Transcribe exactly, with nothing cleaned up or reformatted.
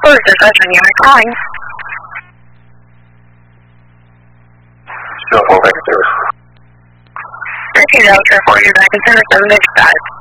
Who is this resident you are calling? Still full vector service. Repeat out for you back in center seven six five.